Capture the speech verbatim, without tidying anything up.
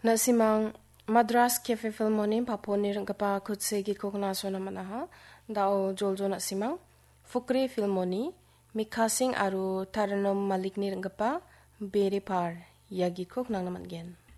Nasimang Madras Cafe Filmoni paponi rengkapa kutse gikok naso namanaha dao joljo nasimang Fukre Filmoni Mikasing aru Taranum Malikni rengkapa Bere par yagikok nang naman gen.